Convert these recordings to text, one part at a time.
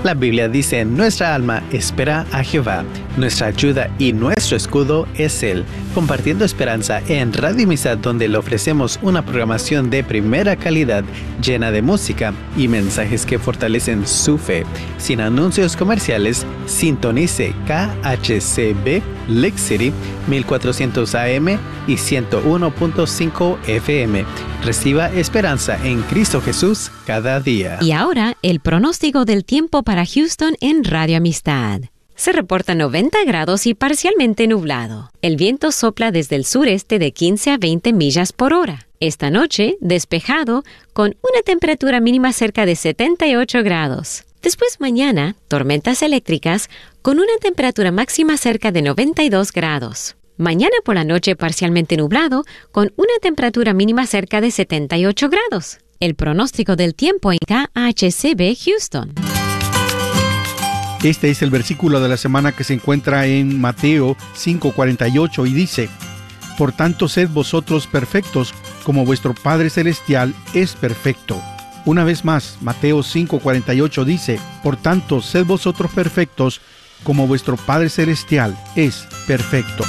La Biblia dice, nuestra alma espera a Jehová, nuestra ayuda y nuestro escudo es Él. Compartiendo esperanza en Radio Amistad, donde le ofrecemos una programación de primera calidad, llena de música y mensajes que fortalecen su fe. Sin anuncios comerciales, sintonice KHCB Lake City 1400 AM y 101.5 FM. Reciba esperanza en Cristo Jesús cada día. Y ahora, el pronóstico del tiempo para Houston en Radio Amistad. Se reporta 90 grados y parcialmente nublado. El viento sopla desde el sureste de 15 a 20 millas por hora. Esta noche, despejado, con una temperatura mínima cerca de 78 grados. Después mañana, tormentas eléctricas con una temperatura máxima cerca de 92 grados. Mañana por la noche parcialmente nublado con una temperatura mínima cerca de 78 grados. El pronóstico del tiempo en KHCB Houston. Este es el versículo de la semana que se encuentra en Mateo 5:48 y dice: Por tanto, sed vosotros perfectos, como vuestro Padre Celestial es perfecto. Una vez más, Mateo 5:48 dice: Por tanto, sed vosotros perfectos, como vuestro Padre Celestial es perfecto.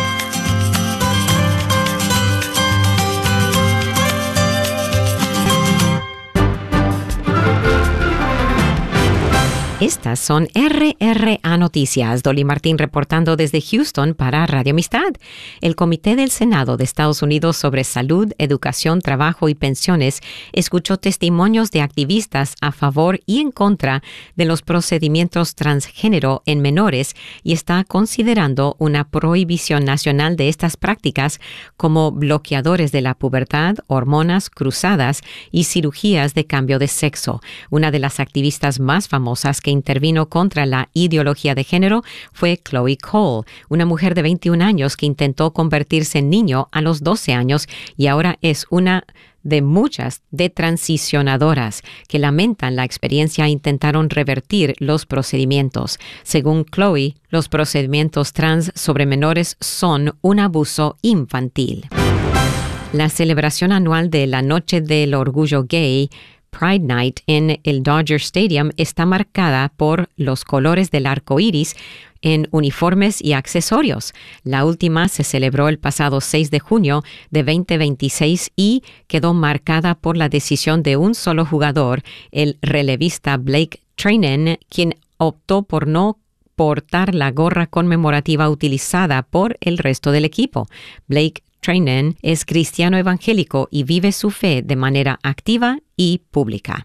Estas son RRA Noticias. Dolly Martín reportando desde Houston para Radio Amistad. El Comité del Senado de Estados Unidos sobre Salud, Educación, Trabajo y Pensiones escuchó testimonios de activistas a favor y en contra de los procedimientos transgénero en menores y está considerando una prohibición nacional de estas prácticas como bloqueadores de la pubertad, hormonas cruzadas y cirugías de cambio de sexo. Una de las activistas más famosas que intervino contra la ideología de género fue Chloe Cole, una mujer de 21 años que intentó convertirse en niño a los 12 años y ahora es una de muchas detransicionadoras que lamentan la experiencia e intentaron revertir los procedimientos. Según Chloe, los procedimientos trans sobre menores son un abuso infantil. La celebración anual de la Noche del Orgullo Gay, Pride Night, en el Dodger Stadium está marcada por los colores del arco iris en uniformes y accesorios. La última se celebró el pasado 6 de junio de 2026 y quedó marcada por la decisión de un solo jugador, el relevista Blake Trinan, quien optó por no portar la gorra conmemorativa utilizada por el resto del equipo. Blake Trinan es cristiano evangélico y vive su fe de manera activa y pública.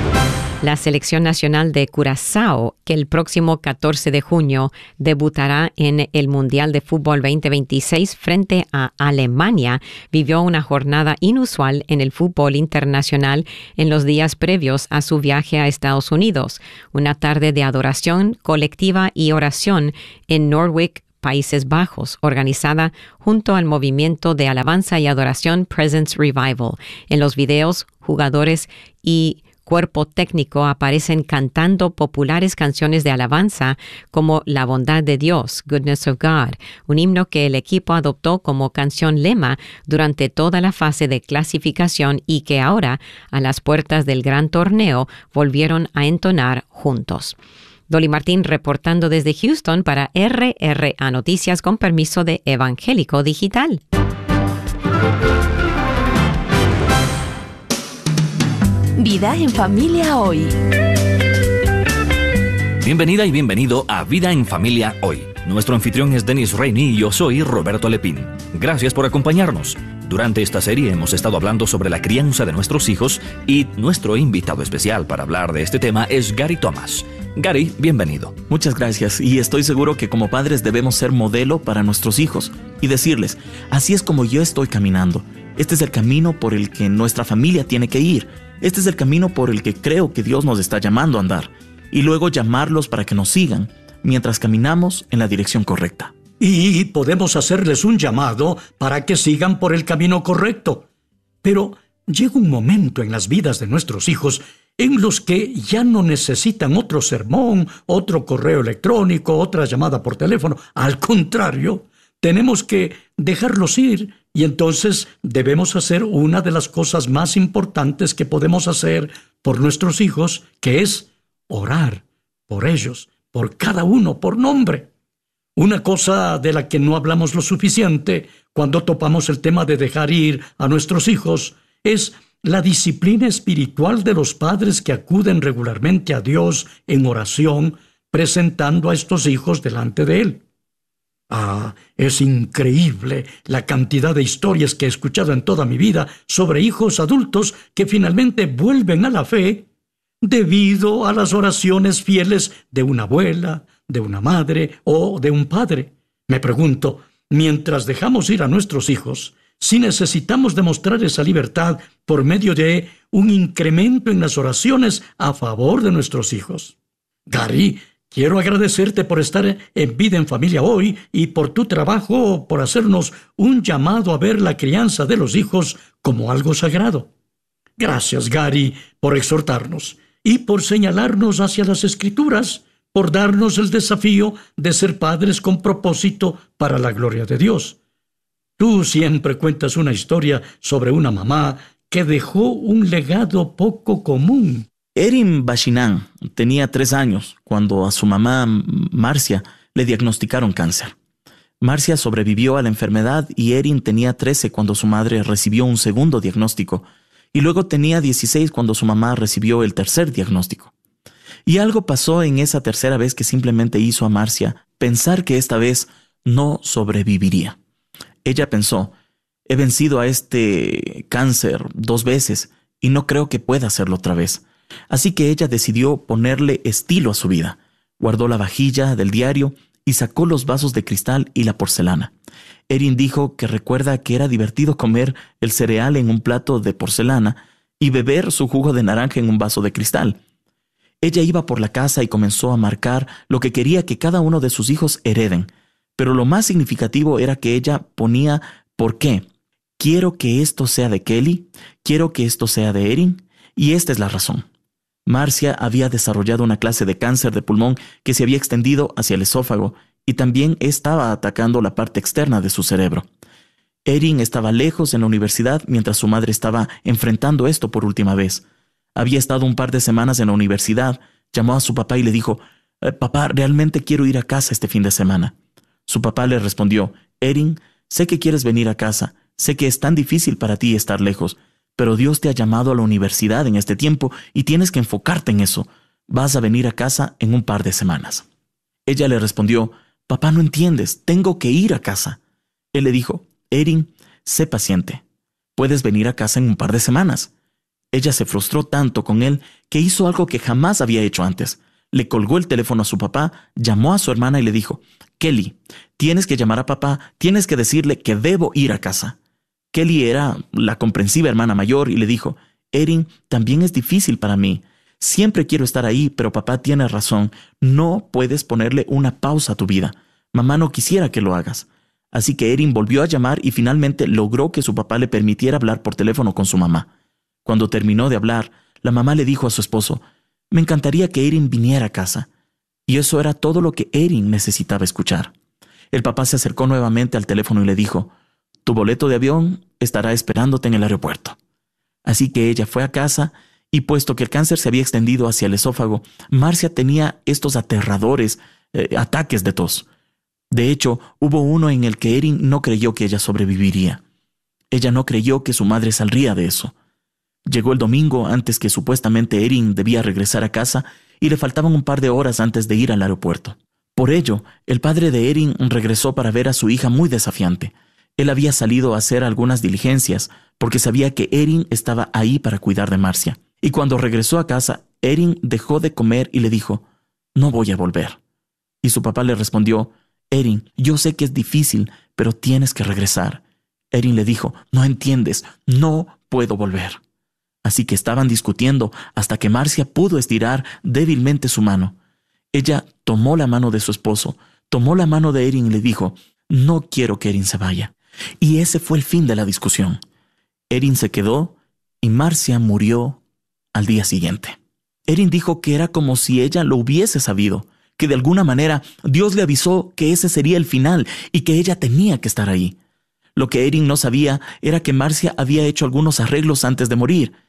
La selección nacional de Curazao, que el próximo 14 de junio debutará en el Mundial de Fútbol 2026 frente a Alemania, vivió una jornada inusual en el fútbol internacional en los días previos a su viaje a Estados Unidos. Una tarde de adoración colectiva y oración en Norwich, Países Bajos, organizada junto al movimiento de alabanza y adoración Presence Revival. En los videos, jugadores y cuerpo técnico aparecen cantando populares canciones de alabanza como La bondad de Dios, Goodness of God, un himno que el equipo adoptó como canción lema durante toda la fase de clasificación y que ahora, a las puertas del gran torneo, volvieron a entonar juntos. Dolly Martín reportando desde Houston para RRA Noticias con permiso de Evangélico Digital. Vida en Familia Hoy. Bienvenida y bienvenido a Vida en Familia Hoy. Nuestro anfitrión es Dennis Rainey y yo soy Roberto Lepín. Gracias por acompañarnos. Durante esta serie hemos estado hablando sobre la crianza de nuestros hijos y nuestro invitado especial para hablar de este tema es Gary Thomas. Gary, bienvenido. Muchas gracias, y estoy seguro que como padres debemos ser modelo para nuestros hijos y decirles, así es como yo estoy caminando. Este es el camino por el que nuestra familia tiene que ir. Este es el camino por el que creo que Dios nos está llamando a andar. Y luego llamarlos para que nos sigan mientras caminamos en la dirección correcta. Y podemos hacerles un llamado para que sigan por el camino correcto. Pero llega un momento en las vidas de nuestros hijos en los que ya no necesitan otro sermón, otro correo electrónico, otra llamada por teléfono. Al contrario, tenemos que dejarlos ir y entonces debemos hacer una de las cosas más importantes que podemos hacer por nuestros hijos, que es orar por ellos, por cada uno, por nombre. Una cosa de la que no hablamos lo suficiente cuando topamos el tema de dejar ir a nuestros hijos es la disciplina espiritual de los padres que acuden regularmente a Dios en oración, presentando a estos hijos delante de Él. Es increíble la cantidad de historias que he escuchado en toda mi vida sobre hijos adultos que finalmente vuelven a la fe debido a las oraciones fieles de una abuela, de una madre o de un padre. Me pregunto, mientras dejamos ir a nuestros hijos, si necesitamos demostrar esa libertad por medio de un incremento en las oraciones a favor de nuestros hijos. Gary, quiero agradecerte por estar en Vida en Familia hoy y por tu trabajo por hacernos un llamado a ver la crianza de los hijos como algo sagrado. Gracias, Gary, por exhortarnos y por señalarnos hacia las Escrituras, por darnos el desafío de ser padres con propósito para la gloria de Dios. Tú siempre cuentas una historia sobre una mamá que dejó un legado poco común. Erin Bashinan tenía 3 años cuando a su mamá, Marcia, le diagnosticaron cáncer. Marcia sobrevivió a la enfermedad y Erin tenía 13 cuando su madre recibió un segundo diagnóstico, y luego tenía 16 cuando su mamá recibió el tercer diagnóstico. Y algo pasó en esa tercera vez que simplemente hizo a Marcia pensar que esta vez no sobreviviría. Ella pensó, he vencido a este cáncer 2 veces y no creo que pueda hacerlo otra vez. Así que ella decidió ponerle estilo a su vida. Guardó la vajilla del diario y sacó los vasos de cristal y la porcelana. Erin dijo que recuerda que era divertido comer el cereal en un plato de porcelana y beber su jugo de naranja en un vaso de cristal. Ella iba por la casa y comenzó a marcar lo que quería que cada uno de sus hijos hereden. Pero lo más significativo era que ella ponía ¿por qué? Quiero que esto sea de Kelly, quiero que esto sea de Erin, y esta es la razón. Marcia había desarrollado una clase de cáncer de pulmón que se había extendido hacia el esófago y también estaba atacando la parte externa de su cerebro. Erin estaba lejos en la universidad mientras su madre estaba enfrentando esto por última vez. Había estado un par de semanas en la universidad, llamó a su papá y le dijo, «Papá, realmente quiero ir a casa este fin de semana». Su papá le respondió, «Erin, sé que quieres venir a casa, sé que es tan difícil para ti estar lejos, pero Dios te ha llamado a la universidad en este tiempo y tienes que enfocarte en eso. Vas a venir a casa en un par de semanas». Ella le respondió, «Papá, no entiendes, tengo que ir a casa». Él le dijo, «Erin, sé paciente. Puedes venir a casa en un par de semanas». Ella se frustró tanto con él que hizo algo que jamás había hecho antes. Le colgó el teléfono a su papá, llamó a su hermana y le dijo, «Kelly, tienes que llamar a papá, tienes que decirle que debo ir a casa». Kelly era la comprensiva hermana mayor y le dijo, «Erin, también es difícil para mí. Siempre quiero estar ahí, pero papá tiene razón. No puedes ponerle una pausa a tu vida. Mamá no quisiera que lo hagas». Así que Erin volvió a llamar y finalmente logró que su papá le permitiera hablar por teléfono con su mamá. Cuando terminó de hablar, la mamá le dijo a su esposo, «Me encantaría que Erin viniera a casa». Y eso era todo lo que Erin necesitaba escuchar. El papá se acercó nuevamente al teléfono y le dijo, «Tu boleto de avión estará esperándote en el aeropuerto». Así que ella fue a casa y puesto que el cáncer se había extendido hacia el esófago, Marcia tenía estos aterradores ataques de tos. De hecho, hubo uno en el que Erin no creyó que ella sobreviviría. Ella no creyó que su madre saldría de eso. Llegó el domingo antes que supuestamente Erin debía regresar a casa y le faltaban un par de horas antes de ir al aeropuerto. Por ello, el padre de Erin regresó para ver a su hija muy desafiante. Él había salido a hacer algunas diligencias porque sabía que Erin estaba ahí para cuidar de Marcia. Y cuando regresó a casa, Erin dejó de comer y le dijo, «No voy a volver». Y su papá le respondió, «Erin, yo sé que es difícil, pero tienes que regresar». Erin le dijo, «No entiendes, no puedo volver». Así que estaban discutiendo hasta que Marcia pudo estirar débilmente su mano. Ella tomó la mano de su esposo, tomó la mano de Erin y le dijo, «No quiero que Erin se vaya». Y ese fue el fin de la discusión. Erin se quedó y Marcia murió al día siguiente. Erin dijo que era como si ella lo hubiese sabido, que de alguna manera Dios le avisó que ese sería el final y que ella tenía que estar ahí. Lo que Erin no sabía era que Marcia había hecho algunos arreglos antes de morir.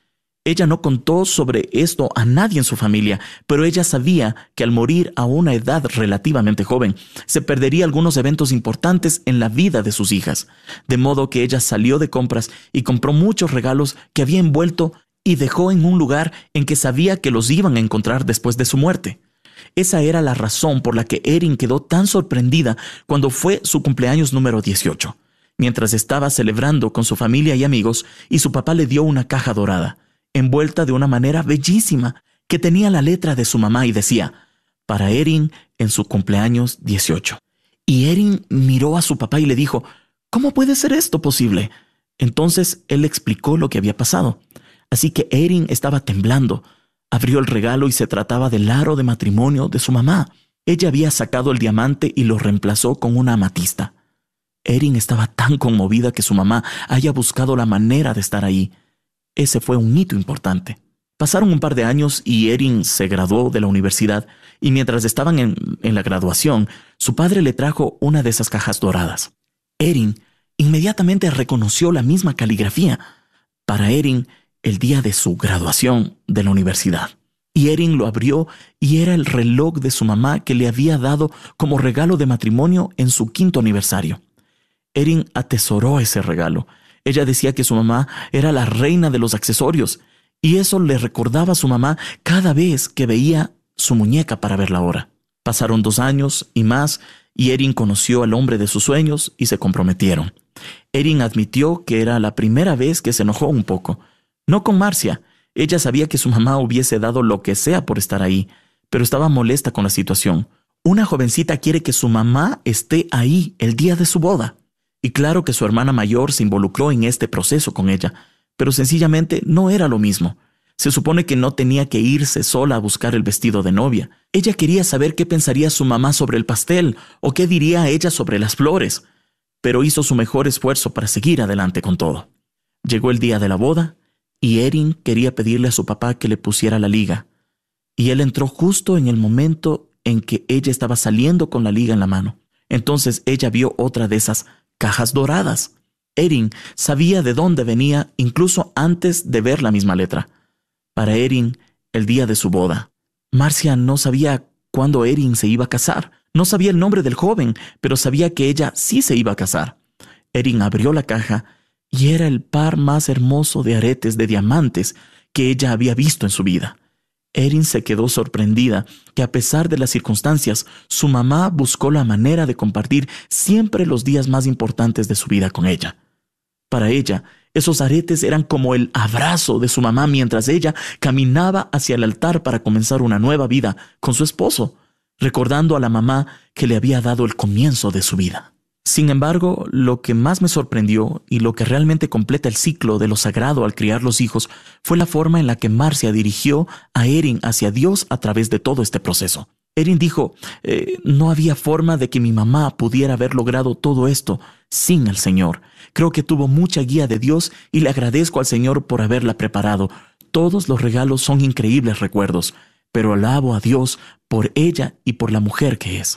Ella no contó sobre esto a nadie en su familia, pero ella sabía que al morir a una edad relativamente joven, se perdería algunos eventos importantes en la vida de sus hijas. De modo que ella salió de compras y compró muchos regalos que había envuelto y dejó en un lugar en que sabía que los iban a encontrar después de su muerte. Esa era la razón por la que Erin quedó tan sorprendida cuando fue su cumpleaños número 18. Mientras estaba celebrando con su familia y amigos, y su papá le dio una caja dorada, envuelta de una manera bellísima, que tenía la letra de su mamá y decía, para Erin en su cumpleaños 18. Y Erin miró a su papá y le dijo, ¿cómo puede ser esto posible? Entonces él le explicó lo que había pasado. Así que Erin estaba temblando. Abrió el regalo y se trataba del aro de matrimonio de su mamá. Ella había sacado el diamante y lo reemplazó con una amatista. Erin estaba tan conmovida que su mamá haya buscado la manera de estar ahí. Ese fue un hito importante. Pasaron un par de años y Erin se graduó de la universidad, y mientras estaban en la graduación, su padre le trajo una de esas cajas doradas. Erin inmediatamente reconoció la misma caligrafía. Para Erin, el día de su graduación de la universidad. Y Erin lo abrió y era el reloj de su mamá que le había dado como regalo de matrimonio en su 5º aniversario. Erin atesoró ese regalo. Ella decía que su mamá era la reina de los accesorios, y eso le recordaba a su mamá cada vez que veía su muñeca para ver la hora. Pasaron 2 años y más, y Erin conoció al hombre de sus sueños y se comprometieron. Erin admitió que era la primera vez que se enojó un poco. No con Marcia. Ella sabía que su mamá hubiese dado lo que sea por estar ahí, pero estaba molesta con la situación. Una jovencita quiere que su mamá esté ahí el día de su boda. Y claro que su hermana mayor se involucró en este proceso con ella, pero sencillamente no era lo mismo. Se supone que no tenía que irse sola a buscar el vestido de novia. Ella quería saber qué pensaría su mamá sobre el pastel o qué diría ella sobre las flores, pero hizo su mejor esfuerzo para seguir adelante con todo. Llegó el día de la boda y Erin quería pedirle a su papá que le pusiera la liga, y él entró justo en el momento en que ella estaba saliendo con la liga en la mano. Entonces ella vio otra de esas cajas doradas. Erin sabía de dónde venía incluso antes de ver la misma letra. Para Erin, el día de su boda. Marcia no sabía cuándo Erin se iba a casar. No sabía el nombre del joven, pero sabía que ella sí se iba a casar. Erin abrió la caja y era el par más hermoso de aretes de diamantes que ella había visto en su vida. Erin se quedó sorprendida que a pesar de las circunstancias, su mamá buscó la manera de compartir siempre los días más importantes de su vida con ella. Para ella, esos aretes eran como el abrazo de su mamá mientras ella caminaba hacia el altar para comenzar una nueva vida con su esposo, recordando a la mamá que le había dado el comienzo de su vida. Sin embargo, lo que más me sorprendió y lo que realmente completa el ciclo de lo sagrado al criar los hijos fue la forma en la que Marcia dirigió a Erin hacia Dios a través de todo este proceso. Erin dijo, no había forma de que mi mamá pudiera haber logrado todo esto sin el Señor. Creo que tuvo mucha guía de Dios y le agradezco al Señor por haberla preparado. Todos los regalos son increíbles recuerdos, pero alabo a Dios por ella y por la mujer que es.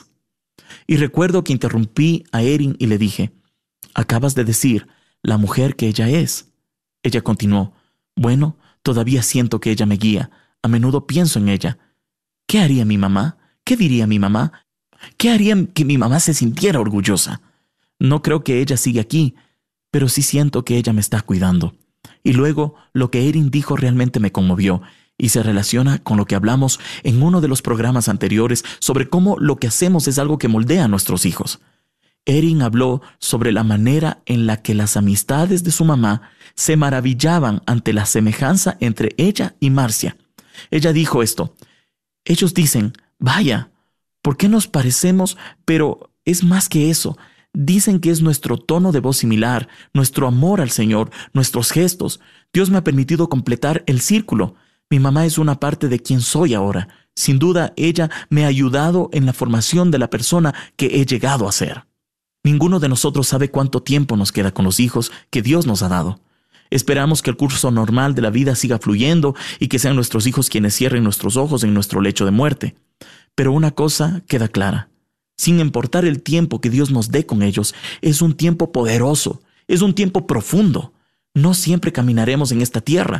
Y recuerdo que interrumpí a Erin y le dije, acabas de decir, la mujer que ella es. Ella continuó, bueno, todavía siento que ella me guía. A menudo pienso en ella. ¿Qué haría mi mamá? ¿Qué diría mi mamá? ¿Qué haría que mi mamá se sintiera orgullosa? No creo que ella siga aquí, pero sí siento que ella me está cuidando. Y luego, lo que Erin dijo realmente me conmovió, y se relaciona con lo que hablamos en uno de los programas anteriores sobre cómo lo que hacemos es algo que moldea a nuestros hijos. Erin habló sobre la manera en la que las amistades de su mamá se maravillaban ante la semejanza entre ella y Marcia. Ella dijo esto, ellos dicen, vaya, ¿por qué nos parecemos? Pero es más que eso. Dicen que es nuestro tono de voz similar, nuestro amor al Señor, nuestros gestos. Dios me ha permitido completar el círculo. Mi mamá es una parte de quien soy ahora. Sin duda, ella me ha ayudado en la formación de la persona que he llegado a ser. Ninguno de nosotros sabe cuánto tiempo nos queda con los hijos que Dios nos ha dado. Esperamos que el curso normal de la vida siga fluyendo y que sean nuestros hijos quienes cierren nuestros ojos en nuestro lecho de muerte. Pero una cosa queda clara. Sin importar el tiempo que Dios nos dé con ellos, es un tiempo poderoso, es un tiempo profundo. No siempre caminaremos en esta tierra,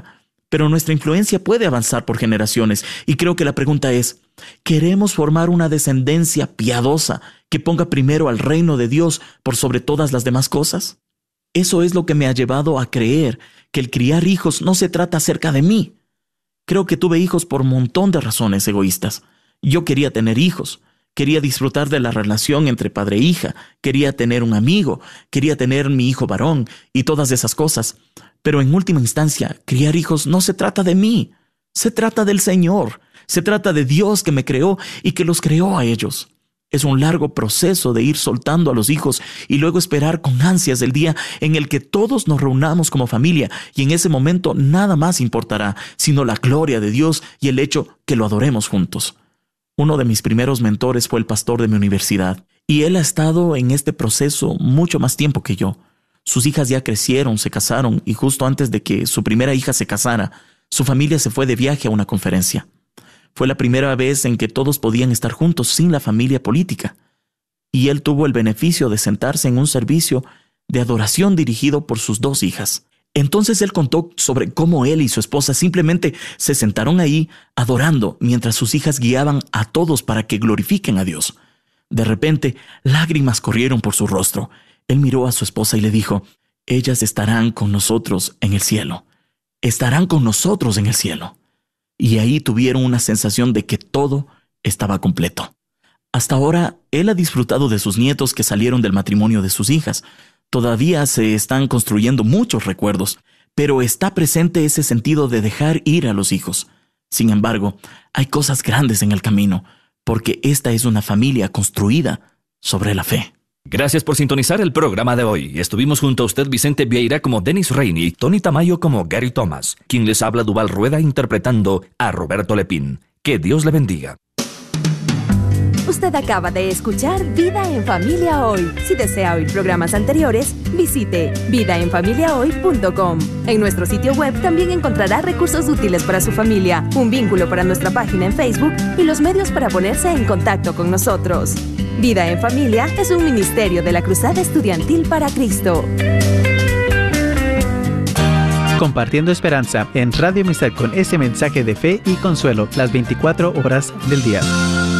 pero nuestra influencia puede avanzar por generaciones. Y creo que la pregunta es, ¿queremos formar una descendencia piadosa que ponga primero al reino de Dios por sobre todas las demás cosas? Eso es lo que me ha llevado a creer que el criar hijos no se trata acerca de mí. Creo que tuve hijos por un montón de razones egoístas. Yo quería tener hijos. Quería disfrutar de la relación entre padre e hija. Quería tener un amigo. Quería tener mi hijo varón y todas esas cosas. Pero en última instancia, criar hijos no se trata de mí. Se trata del Señor. Se trata de Dios que me creó y que los creó a ellos. Es un largo proceso de ir soltando a los hijos y luego esperar con ansias el día en el que todos nos reunamos como familia, y en ese momento nada más importará sino la gloria de Dios y el hecho que lo adoremos juntos. Uno de mis primeros mentores fue el pastor de mi universidad, y él ha estado en este proceso mucho más tiempo que yo. Sus hijas ya crecieron, se casaron, y justo antes de que su primera hija se casara, su familia se fue de viaje a una conferencia. Fue la primera vez en que todos podían estar juntos sin la familia política. Y él tuvo el beneficio de sentarse en un servicio de adoración dirigido por sus 2 hijas. Entonces él contó sobre cómo él y su esposa simplemente se sentaron ahí adorando mientras sus hijas guiaban a todos para que glorifiquen a Dios. De repente, lágrimas corrieron por su rostro. Él miró a su esposa y le dijo, «Ellas estarán con nosotros en el cielo. Estarán con nosotros en el cielo». Y ahí tuvieron una sensación de que todo estaba completo. Hasta ahora, él ha disfrutado de sus nietos que salieron del matrimonio de sus hijas. Todavía se están construyendo muchos recuerdos, pero está presente ese sentido de dejar ir a los hijos. Sin embargo, hay cosas grandes en el camino, porque esta es una familia construida sobre la fe. Gracias por sintonizar el programa de hoy. Estuvimos junto a usted Vicente Vieira como Dennis Rainey, Tony Tamayo como Gary Thomas, quien les habla Duval Rueda interpretando a Roberto Lepín. Que Dios le bendiga. Usted acaba de escuchar Vida en Familia Hoy. Si desea oír programas anteriores, visite vidaenfamiliahoy.com. En nuestro sitio web también encontrará recursos útiles para su familia, un vínculo para nuestra página en Facebook y los medios para ponerse en contacto con nosotros. Vida en Familia es un ministerio de la Cruzada Estudiantil para Cristo. Compartiendo esperanza en Radio Amistad con ese mensaje de fe y consuelo las 24 horas del día.